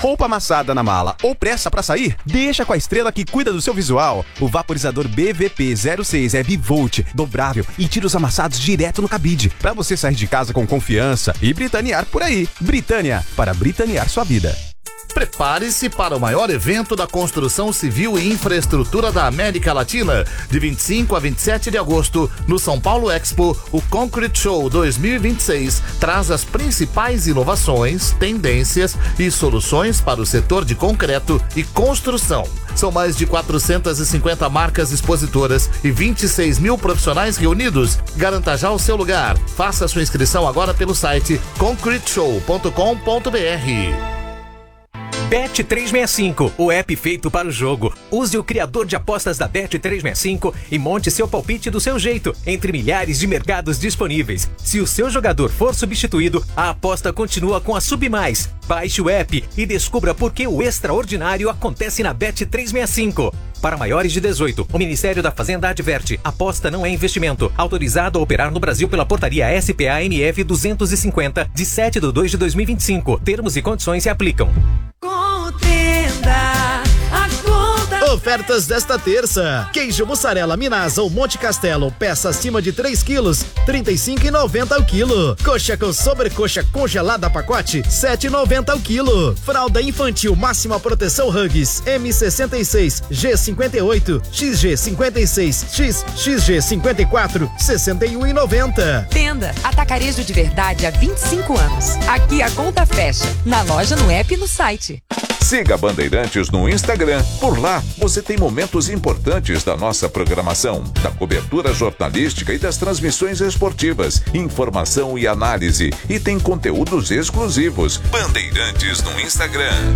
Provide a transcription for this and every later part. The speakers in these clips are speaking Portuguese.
roupa amassada na mala ou pressa pra sair? Deixa com a Estrela que cuida do seu visual. O vaporizador BVP06 é bivolt, dobrável e tira os amassados direto no cabide, pra você sair de casa com confiança e britanear por aí. Britânia, para britanear sua vida. Prepare-se para o maior evento da construção civil e infraestrutura da América Latina. De 25 a 27 de agosto, no São Paulo Expo, o Concrete Show 2026 traz as principais inovações, tendências e soluções para o setor de concreto e construção. São mais de 450 marcas expositoras e 26 mil profissionais reunidos. Garanta já o seu lugar. Faça sua inscrição agora pelo site concreteshow.com.br. Bet365, o app feito para o jogo. Use o criador de apostas da Bet365 e monte seu palpite do seu jeito, entre milhares de mercados disponíveis. Se o seu jogador for substituído, a aposta continua com a Submais. Baixe o app e descubra por que o extraordinário acontece na Bet365. Para maiores de 18, o Ministério da Fazenda adverte: aposta não é investimento. Autorizado a operar no Brasil pela portaria SPA-MF 250, de 7/2/2025. Termos e condições se aplicam. Contenda, a conta... Ofertas desta terça: queijo mussarela Minasa ou Monte Castelo, peça acima de 3 quilos, R$ 35,90 ao quilo. Coxa com sobrecoxa congelada pacote, R$ 7,90 ao quilo. Fralda infantil máxima proteção Huggies M66, G58, XG56, XG54, R$ 61,90. Tenda, atacarejo de verdade há 25 anos. Aqui a conta fecha. Na loja, no app e no site. Siga Bandeirantes no Instagram. Por lá, você tem momentos importantes da nossa programação, da cobertura jornalística e das transmissões esportivas, informação e análise. E tem conteúdos exclusivos. Bandeirantes no Instagram.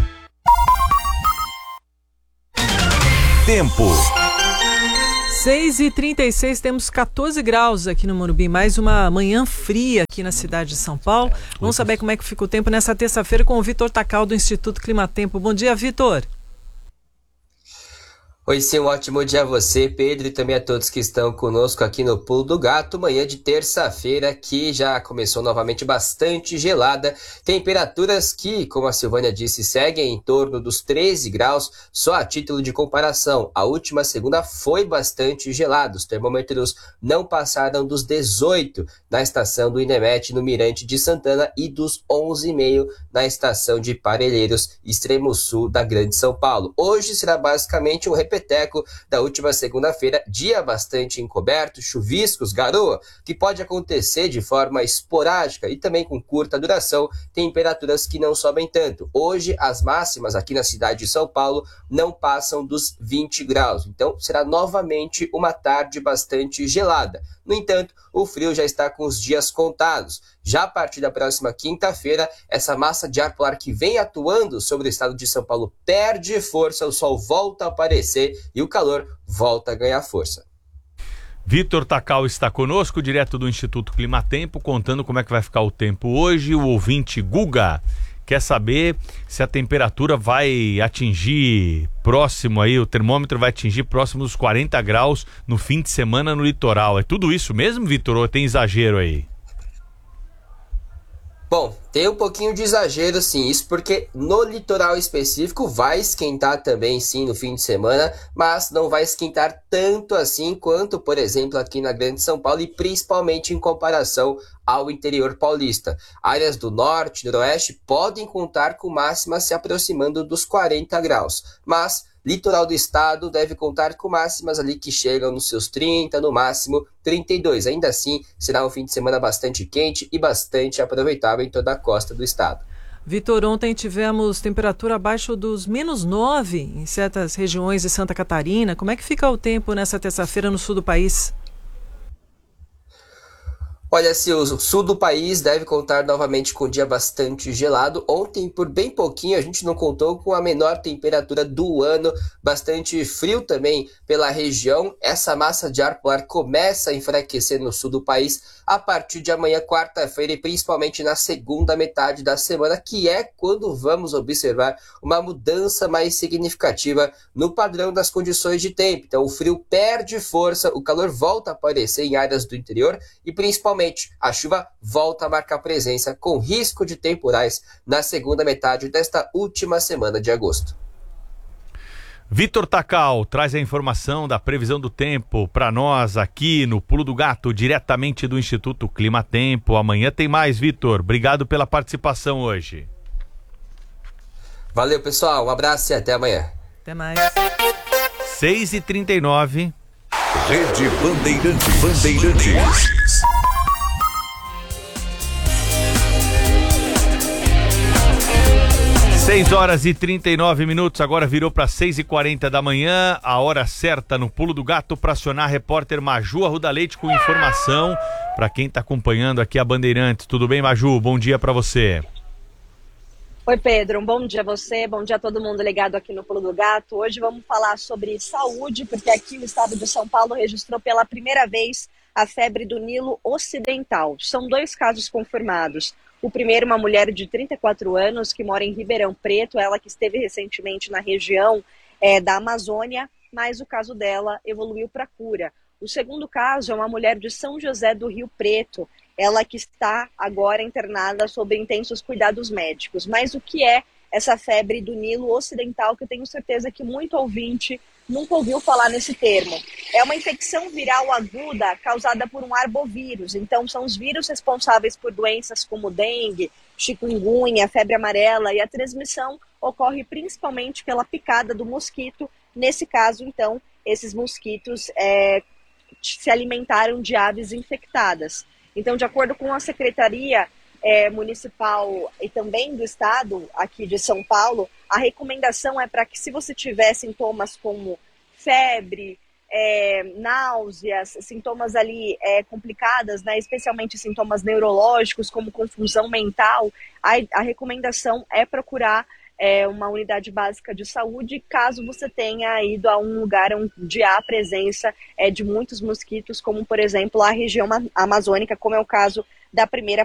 Tempo. 6h36, temos 14 graus aqui no Morumbi, mais uma manhã fria aqui na cidade de São Paulo. Vamos saber como é que fica o tempo nessa terça-feira com o Vitor Tacal do Instituto Climatempo. Bom dia, Vitor. Oi, sim, um ótimo dia a você, Pedro, e também a todos que estão conosco aqui no Pulo do Gato. Manhã de terça-feira que já começou novamente bastante gelada. Temperaturas que, como a Silvânia disse, seguem em torno dos 13 graus. Só a título de comparação, a última segunda foi bastante gelada. Os termômetros não passaram dos 18 na estação do Inemete, no Mirante de Santana, e dos 11,5 na estação de Parelheiros, extremo sul da Grande São Paulo. Hoje será basicamente um repeteco da última segunda-feira, dia bastante encoberto, chuviscos, garoa, que pode acontecer de forma esporádica e também com curta duração, temperaturas que não sobem tanto. Hoje, as máximas aqui na cidade de São Paulo não passam dos 20 graus, então será novamente uma tarde bastante gelada. No entanto, o frio já está com os dias contados. Já a partir da próxima quinta-feira, essa massa de ar polar que vem atuando sobre o estado de São Paulo perde força, o sol volta a aparecer e o calor volta a ganhar força. Vitor Tacal está conosco, direto do Instituto Climatempo, contando como é que vai ficar o tempo hoje. O ouvinte Guga quer saber se a temperatura vai atingir próximo aí, o termômetro vai atingir próximo dos 40 graus no fim de semana no litoral. É tudo isso mesmo, Vitor, ou tem exagero aí? Bom, tem um pouquinho de exagero sim, isso porque no litoral específico vai esquentar também sim no fim de semana, mas não vai esquentar tanto assim quanto, por exemplo, aqui na Grande São Paulo e principalmente em comparação ao interior paulista. Áreas do norte e noroeste podem contar com máximas se aproximando dos 40 graus, mas litoral do estado deve contar com máximas ali que chegam nos seus 30, no máximo 32. Ainda assim, será um fim de semana bastante quente e bastante aproveitável em toda a costa do estado. Vitor, ontem tivemos temperatura abaixo dos -9 em certas regiões de Santa Catarina. Como é que fica o tempo nessa terça-feira no sul do país? Olha, se o sul do país deve contar novamente com um dia bastante gelado. Ontem, por bem pouquinho, a gente não contou com a menor temperatura do ano, bastante frio também pela região. Essa massa de ar polar começa a enfraquecer no sul do país a partir de amanhã, quarta-feira, e principalmente na segunda metade da semana, que é quando vamos observar uma mudança mais significativa no padrão das condições de tempo. Então, o frio perde força, o calor volta a aparecer em áreas do interior e principalmente Normalmente, a chuva volta a marcar presença com risco de temporais na segunda metade desta última semana de agosto. Vitor Tacal traz a informação da previsão do tempo para nós aqui no Pulo do Gato, diretamente do Instituto Clima Tempo. Amanhã tem mais, Vitor. Obrigado pela participação hoje. Valeu, pessoal. Um abraço e até amanhã. Até mais. 6h39. Rede Bandeirantes. 6h39, agora virou para 6h40 da manhã, a hora certa no Pulo do Gato para acionar a repórter Maju Arruda Leite com informação para quem está acompanhando aqui a Bandeirantes. Tudo bem, Maju? Bom dia para você. Oi, Pedro, um bom dia a você, bom dia a todo mundo ligado aqui no Pulo do Gato. Hoje vamos falar sobre saúde, porque aqui o estado de São Paulo registrou pela primeira vez a febre do Nilo Ocidental. São 2 casos confirmados. O primeiro, uma mulher de 34 anos que mora em Ribeirão Preto, ela que esteve recentemente na região da Amazônia, mas o caso dela evoluiu para cura. O segundo caso é uma mulher de São José do Rio Preto, ela que está agora internada sob intensos cuidados médicos. Mas o que é essa febre do Nilo Ocidental, que eu tenho certeza que muito ouvinte nunca ouviu falar nesse termo? É uma infecção viral aguda causada por um arbovírus. Então, são os vírus responsáveis por doenças como dengue, chikungunya, febre amarela, e a transmissão ocorre principalmente pela picada do mosquito. Nesse caso, então, esses mosquitos se alimentaram de aves infectadas. Então, de acordo com a Secretaria Municipal e também do Estado, aqui de São Paulo, a recomendação é para que, se você tiver sintomas como febre, náuseas, sintomas ali complicadas, né, especialmente sintomas neurológicos como confusão mental, a recomendação é procurar uma unidade básica de saúde, caso você tenha ido a um lugar onde há a presença de muitos mosquitos, como, por exemplo, a região amazônica, como é o caso da primeira